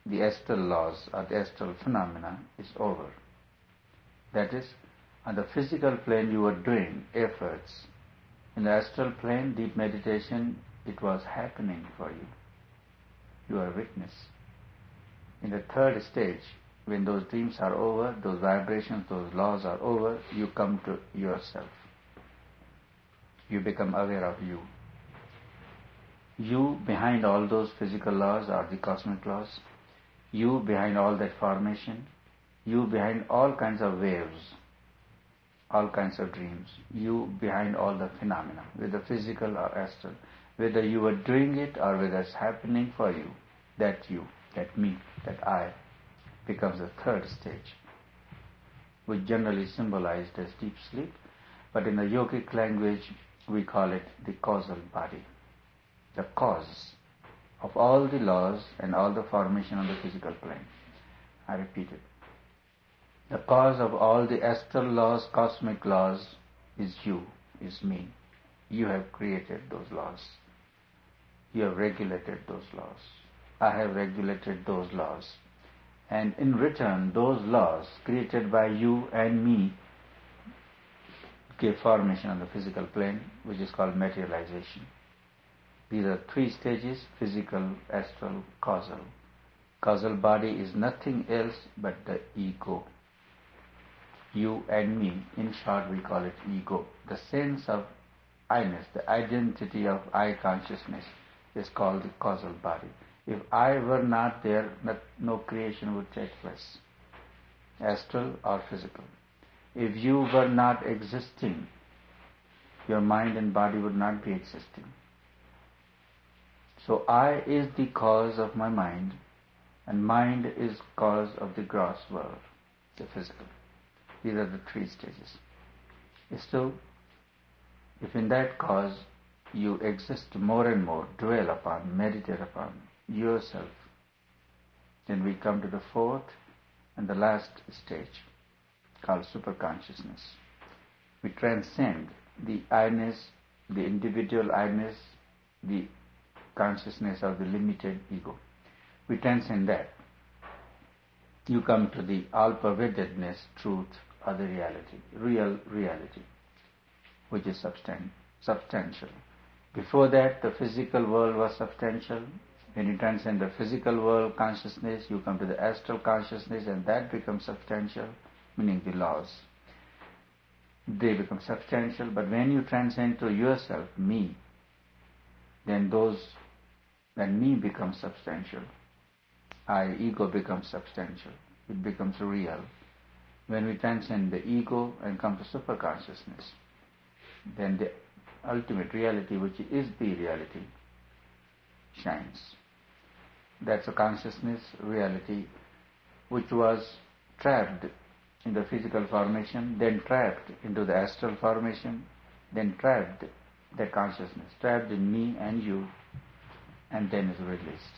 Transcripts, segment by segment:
the astral laws or the astral phenomena is over. That is, on the physical plane you were doing efforts. In the astral plane, deep meditation, it was happening for you. You are a witness. In the third stage, when those dreams are over, those vibrations, those laws are over, you come to yourself. You become aware of you. You behind all those physical laws are the cosmic laws. You behind all that formation. You behind all kinds of waves, all kinds of dreams. You behind all the phenomena, whether physical or astral. Whether you were doing it or whether it's happening for you, that you, that me, that I, becomes the third stage, which generally symbolized as deep sleep, but in the yogic language we call it the causal body, the cause of all the laws and all the formation on the physical plane. I repeat it. The cause of all the astral laws, cosmic laws, is you, is me. You have created those laws. You have regulated those laws. I have regulated those laws. And in return, those laws created by you and me give formation on the physical plane, which is called materialization. These are three stages: physical, astral, causal. Causal body is nothing else but the ego. You and me, in short we call it ego. The sense of I-ness, the identity of I consciousness is called the causal body. If I were not there, no creation would take place, astral or physical. If you were not existing, your mind and body would not be existing. So I is the cause of my mind, and mind is cause of the gross world, the physical. These are the three stages. Still, if in that cause you exist more and more, dwell upon, meditate upon yourself, then we come to the fourth and the last stage, called superconsciousness. We transcend the I-ness, the individual I-ness, the consciousness of the limited ego. We transcend that. You come to the all-pervadedness, truth, or the reality, real reality, which is substantial. Before that, the physical world was substantial. When you transcend the physical world consciousness, you come to the astral consciousness, and that becomes substantial, meaning the laws. They become substantial, but when you transcend to yourself, me, then me becomes substantial. I, ego, becomes substantial. It becomes real. When we transcend the ego and come to superconsciousness, then the ultimate reality, which is the reality, shines. That's a consciousness reality which was trapped in the physical formation, then trapped into the astral formation, then trapped the consciousness, trapped in me and you, and then is released.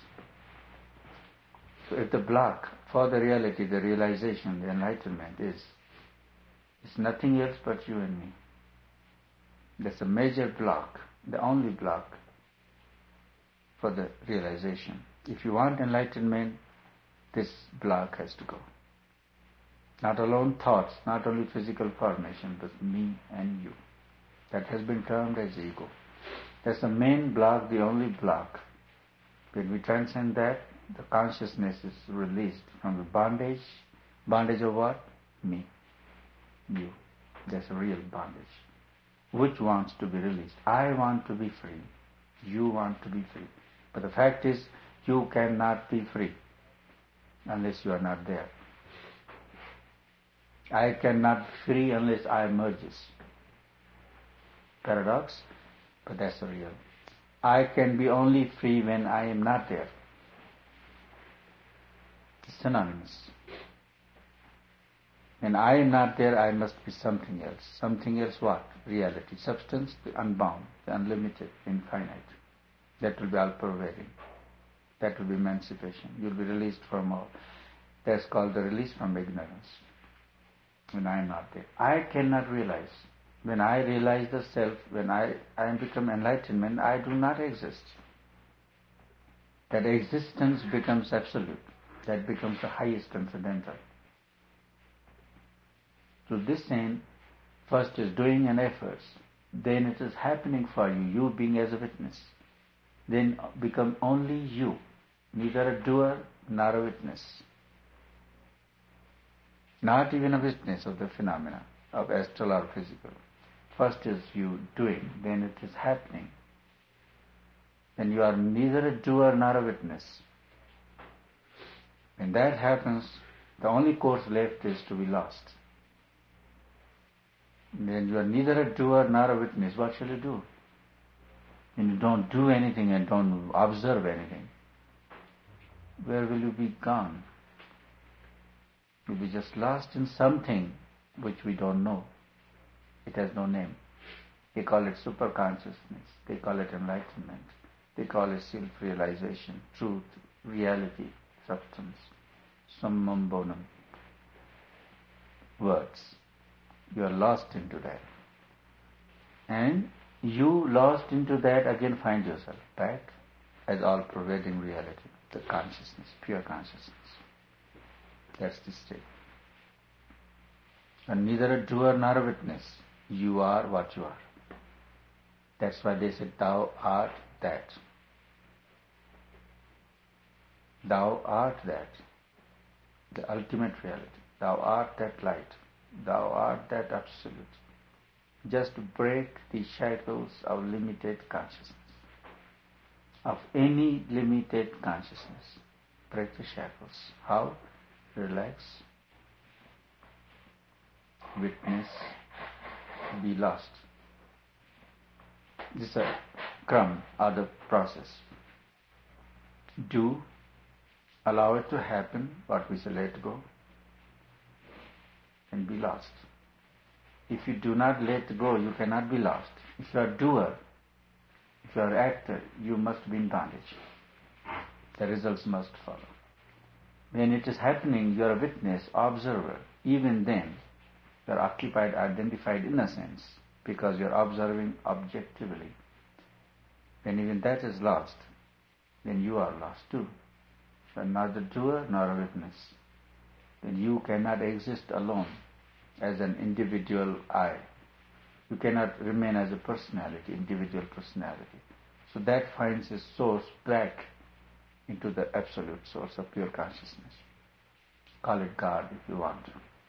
So if the block for the reality, the realization, the enlightenment is nothing else but you and me. That's a major block, the only block for the realization. If you want enlightenment, this block has to go. Not alone thoughts, not only physical formation, but me and you. That has been termed as ego. That's the main block, the only block. When we transcend that, the consciousness is released from the bondage. Bondage of what? Me. You. That's a real bondage. Which wants to be released? I want to be free. You want to be free. But the fact is, you cannot be free unless you are not there. I cannot be free unless I merges. Paradox, but that's the real. I can be only free when I am not there. It's synonymous. When I am not there, I must be something else. Something else what? Reality. Substance, the unbound, the unlimited, infinite. That will be all-pervading. That will be emancipation. You will be released from all. That's called the release from ignorance. When I am not there. I cannot realize. When I realize the self, when I become enlightenment, I do not exist. That existence becomes absolute. That becomes the highest transcendental. So this end first is doing an effort, then it is happening for you, you being as a witness. Then become only you, neither a doer nor a witness. Not even a witness of the phenomena of astral or physical. First is you doing, then it is happening. Then you are neither a doer nor a witness. When that happens, the only course left is to be lost. Then you are neither a doer nor a witness. What shall you do? When you don't do anything and don't observe anything, where will you be gone? You'll be just lost in something which we don't know. It has no name. They call it superconsciousness. They call it enlightenment. They call it self-realization, truth, reality, substance, summum bonum. Words. You are lost into that. And you lost into that again find yourself back as all-pervading reality, the consciousness, pure consciousness. That's the state. And neither a doer nor a witness. You are what you are. That's why they said, thou art that. Thou art that. The ultimate reality. Thou art that light. Thou art that absolute. Just break the shackles of limited consciousness. Of any limited consciousness. Break the shackles. How? Relax. Witness. Be lost. This is a crumb or the process. Do. Allow it to happen, what we say, let go. And be lost. If you do not let go, you cannot be lost. If you are a doer, if you are an actor, you must be in bondage. The results must follow. When it is happening, you are a witness, observer. Even then, you are occupied, identified in a sense, because you are observing objectively. When even that is lost, then you are lost too. You are neither doer nor a witness. Then you cannot exist alone as an individual I. You cannot remain as a personality, individual personality. So that finds its source back into the absolute source of pure consciousness. Call it God if you want to.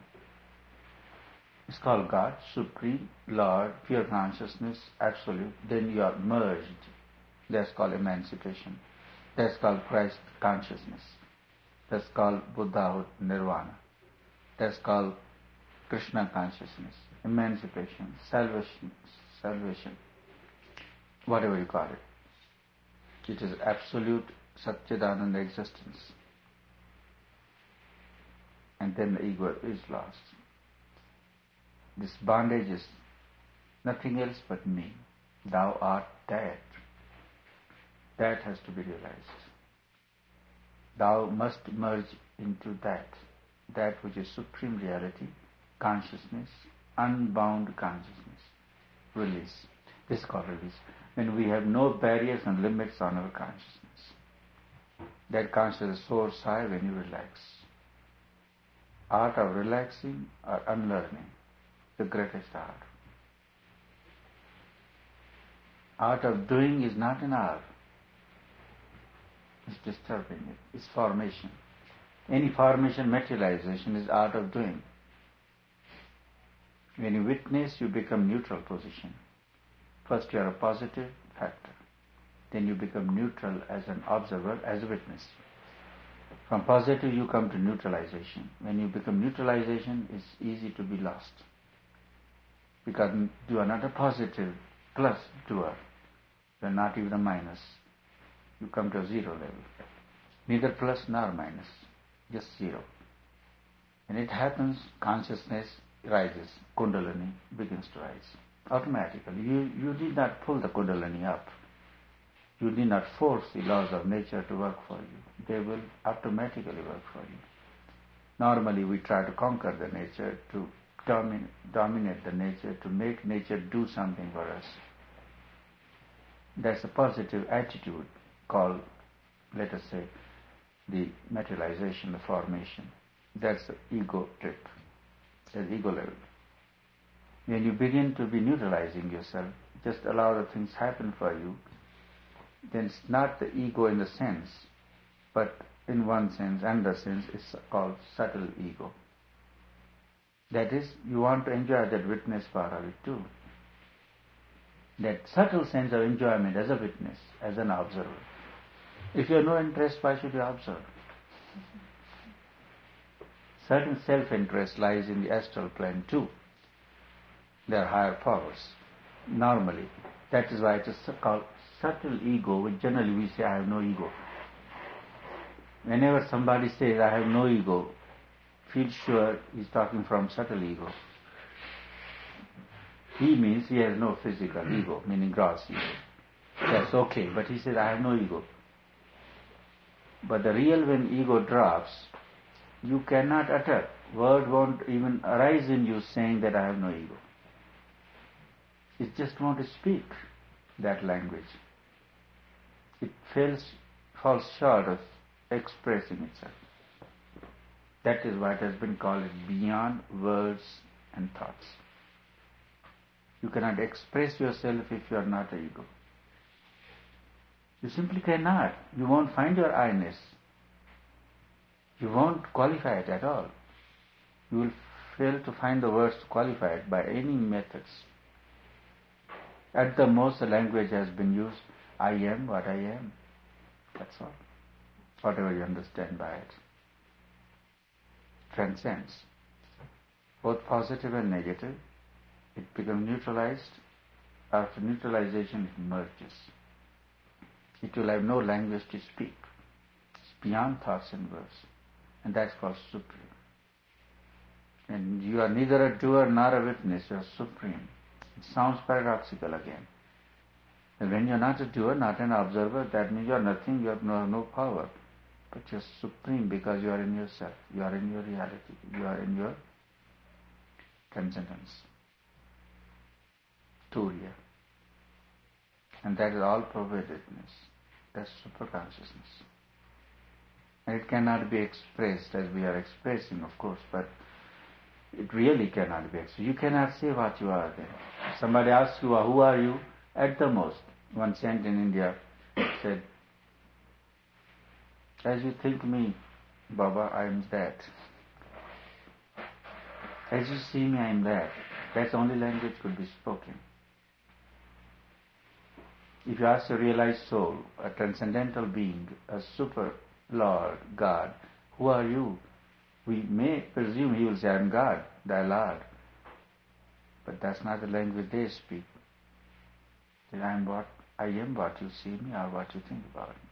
It's called God, Supreme, Lord, pure consciousness, absolute. Then you are merged. That's called emancipation. That's called Christ consciousness. That's called Buddhahood, Nirvana. That's called Krishna consciousness, emancipation, salvation, whatever you call it. It is absolute Satchidananda existence. And then the ego is lost. This bondage is nothing else but me. Thou art that. That has to be realized. Thou must merge into that which is supreme reality, consciousness, unbound consciousness. Release. This is called release. When we have no barriers and limits on our consciousness. That consciousness soars high when you relax. Art of relaxing or unlearning, the greatest art. Art of doing is not an art. It's disturbing it. It's formation. Any formation, materialization is art of doing. When you witness, you become neutral position. First you are a positive factor. Then you become neutral as an observer, as a witness. From positive you come to neutralization. When you become neutralization, it's easy to be lost. Because you are not a positive plus doer. You are not even a minus. You come to a zero level. Neither plus nor minus. Just zero. When it happens, consciousness rises. Kundalini begins to rise. Automatically. You need not pull the Kundalini up. You need not force the laws of nature to work for you. They will automatically work for you. Normally we try to conquer the nature, to dominate the nature, to make nature do something for us. That's a positive attitude called, let us say, the materialization, the formation. That's the ego trip, the ego level. When you begin to be neutralizing yourself, just allow the things happen for you, then it's not the ego in the sense, but in one sense, another sense, it's called subtle ego. That is, you want to enjoy that witness part of it too. That subtle sense of enjoyment as a witness, as an observer. If you have no interest, why should you observe? Certain self-interest lies in the astral plane too. There are higher powers, normally. That is why it is called subtle ego, which generally we say, I have no ego. Whenever somebody says, I have no ego, feel sure he's talking from subtle ego. He means he has no physical ego, meaning gross ego. That's okay, but he says, I have no ego. But the real, when ego drops, you cannot utter. Word won't even arise in you saying that I have no ego. It just won't speak that language. It falls short of expressing itself. That is what has been called beyond words and thoughts. You cannot express yourself if you are not an ego. You simply cannot. You won't find your I-ness. You won't qualify it at all. You will fail to find the words to qualify it by any methods. At the most, the language has been used, I am what I am. That's all. Whatever you understand by it. Transcends. Both positive and negative. It becomes neutralized. After neutralization, it merges. It will have no language to speak. It's beyond thoughts and words. And that's called supreme. And you are neither a doer nor a witness, you are supreme. It sounds paradoxical again. And when you are not a doer, not an observer, that means you are nothing, you have no power. But you are supreme because you are in yourself, you are in your reality, you are in your transcendence. Turiya. And that is all pervadedness. That's superconsciousness. And it cannot be expressed as we are expressing, of course, but it really cannot be expressed. You cannot say what you are then. If somebody asks you, who are you? At the most, one saint in India said, as you think me, Baba, I am that. As you see me, I am that. That's the only language could be spoken. If you ask a realized soul, a transcendental being, a super Lord, God, who are you? We may presume he will say, I am God, thy Lord. But that's not the language they speak. I am what you see me or what you think about me.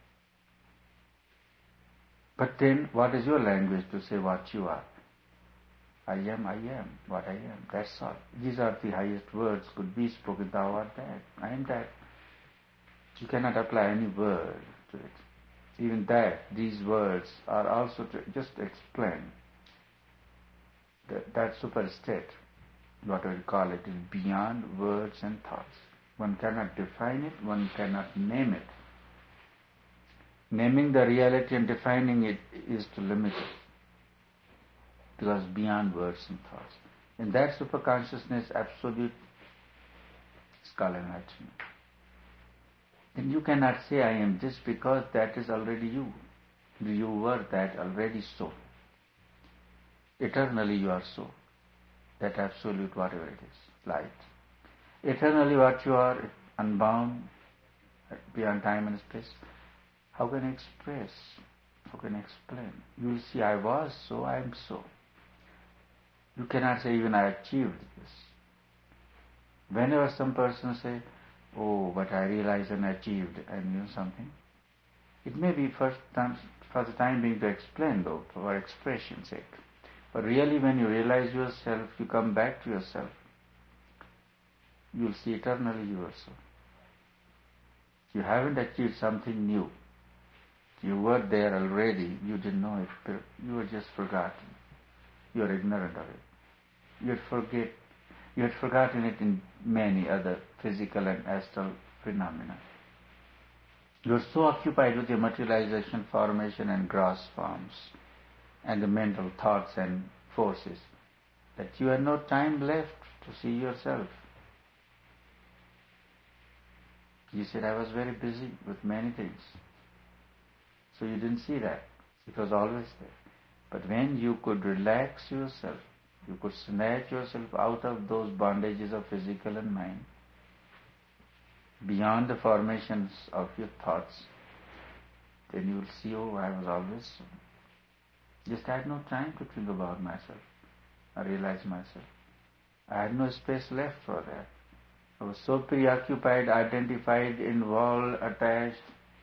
But then, what is your language to say what you are? I am what I am. That's all. These are the highest words could be spoken. Thou art that. I am that. You cannot apply any word to it. Even that, these words are also to just explain that super state, whatever you call it, is beyond words and thoughts. One cannot define it, one cannot name it. Naming the reality and defining it is to limit it, because beyond words and thoughts. In that superconsciousness, absolute is called enlightenment. Then you cannot say I am this because that is already you. You were that already so. Eternally you are so. That absolute whatever it is, light. Eternally what you are, unbound, beyond time and space. How can I express? How can I explain? You will see I was so, I am so. You cannot say even I achieved this. Whenever some person say, oh, but I realized and achieved and something, it may be for the time being to explain though, for expression's sake. But really when you realize yourself, you come back to yourself, you will see eternally you are so. You haven't achieved something new. You were there already, you didn't know it, you were just forgotten. You are ignorant of it. You had forgotten it in many other physical and astral phenomena. You're so occupied with your materialization, formation and gross forms and the mental thoughts and forces that you have no time left to see yourself. You said, I was very busy with many things. So you didn't see that. It was always there. But when you could relax yourself, you could snatch yourself out of those bondages of physical and mind, beyond the formations of your thoughts, then you will see, oh, I was always so. Just I had no time to think about myself, I realize myself. I had no space left for that. I was so preoccupied, identified, involved, attached,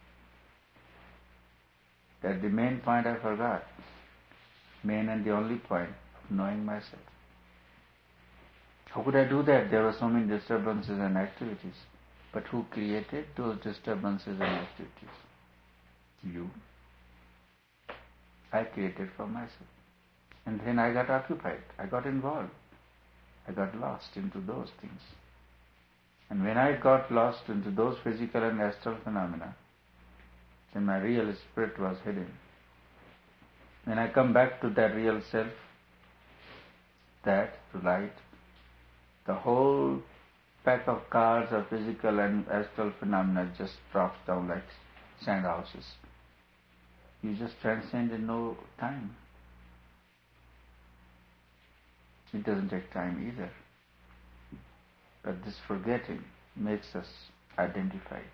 that the main point I forgot. Main and the only point of knowing myself. How could I do that? There were so many disturbances and activities. But who created those disturbances and activities? You. I created for myself. And then I got occupied. I got involved. I got lost into those things. And when I got lost into those physical and astral phenomena, then my real spirit was hidden. When I come back to that real self, that, to light, the whole pack of cards of physical and astral phenomena just drops down like sand houses. You just transcend in no time. It doesn't take time either. But this forgetting makes us identified.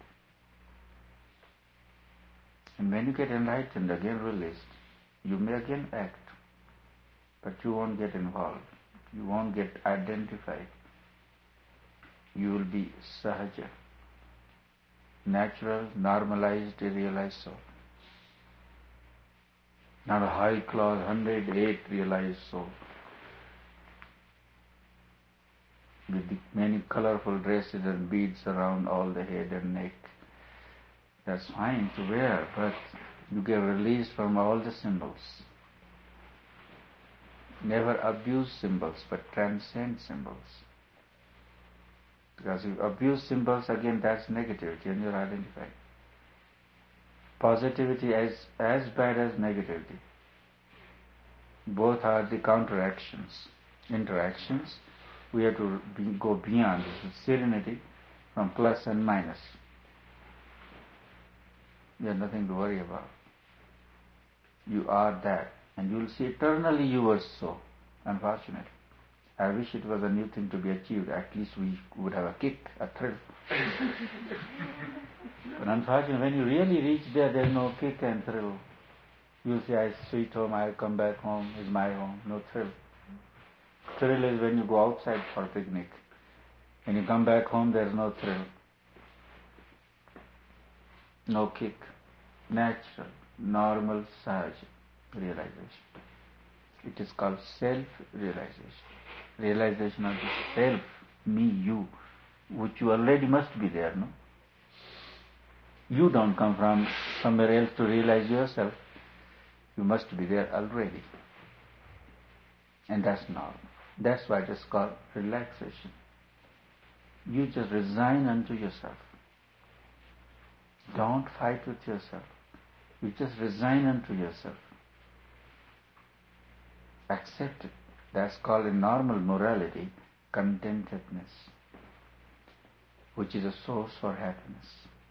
And when you get enlightened, again released, you may again act, but you won't get involved. You won't get identified. You will be sahaja, natural, normalized, realized soul. Not a high class, 108 realized soul with the many colorful dresses and beads around all the head and neck. That's fine to wear, but you get released from all the symbols. Never abuse symbols, but transcend symbols. Because if you abuse symbols, again that's negativity and you're identified. Positivity as bad as negativity. Both are the counteractions, interactions. We have to go beyond this serenity from plus and minus. You have nothing to worry about. You are that. And you will see eternally you were so. Unfortunately. I wish it was a new thing to be achieved. At least we would have a kick, a thrill. But unfortunately, when you really reach there, there's no kick and thrill. You'll say, I sweet home, I'll come back home, is my home. No thrill. Thrill is when you go outside for a picnic. When you come back home, there's no thrill. No kick. Natural, normal, sahaj realization. It is called self-realization. Realization of the self, me, you, which you already must be there, no? You don't come from somewhere else to realize yourself. You must be there already. And that's normal. That's why it is called relaxation. You just resign unto yourself. Don't fight with yourself. You just resign unto yourself. Accept it. That's called in normal morality contentedness, which is a source for happiness.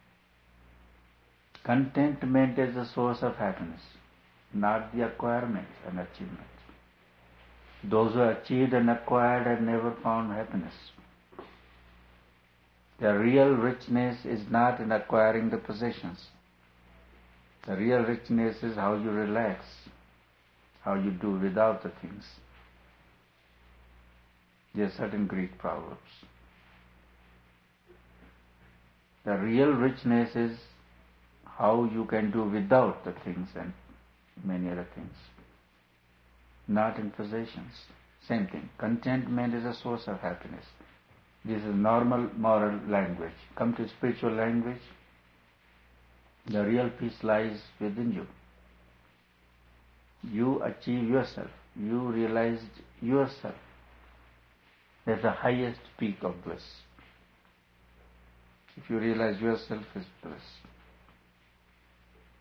Contentment is the source of happiness, not the acquirement and achievement. Those who achieved and acquired have never found happiness. The real richness is not in acquiring the possessions. The real richness is how you relax, how you do without the things. There are certain Greek proverbs. The real richness is how you can do without the things and many other things. Not in possessions. Same thing. Contentment is a source of happiness. This is normal moral language. Come to spiritual language. The real peace lies within you. You achieve yourself. You realized yourself. That's the highest peak of bliss. If you realize yourself is bliss.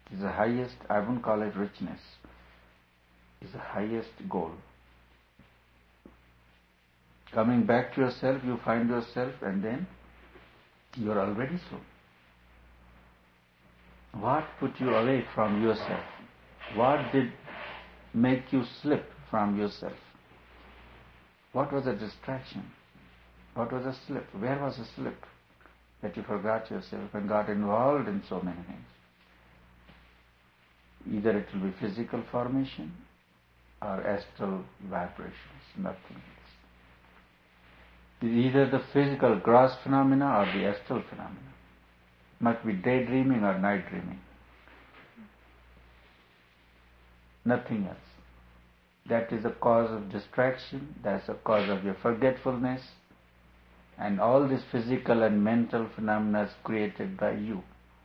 is the highest, I won't call it richness, is the highest goal. Coming back to yourself, you find yourself and then you are already so. What put you away from yourself? What did make you slip from yourself? What was the distraction? What was the slip? Where was the slip? That you forgot yourself and got involved in so many things. Either it will be physical formation or astral vibrations, nothing else. Either the physical gross phenomena or the astral phenomena. Must be daydreaming or night dreaming. Nothing else. That is the cause of distraction, that's the cause of your forgetfulness, and all these physical and mental phenomena is created by you.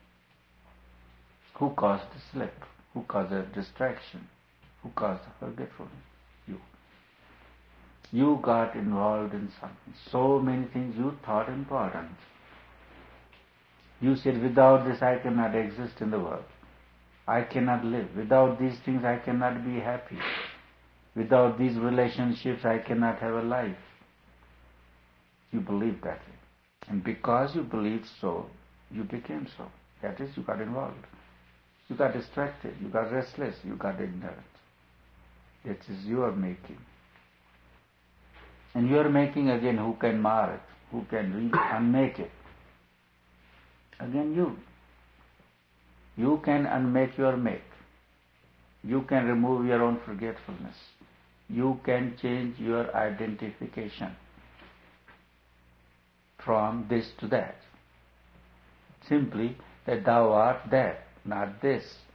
Who caused the slip? Who caused the distraction? Who caused the forgetfulness? You. You got involved in something. So many things you thought important. You said, without this I cannot exist in the world. I cannot live. Without these things I cannot be happy. Without these relationships I cannot have a life. You believed that way. And because you believed so, you became so. That is, you got involved. You got distracted. You got restless. You got ignorant. It is your making. And you are making again who can mar it, who can unmake it. Again you. You can unmake your make. You can remove your own forgetfulness. You can change your identification from this to that. Simply that thou art that, not this.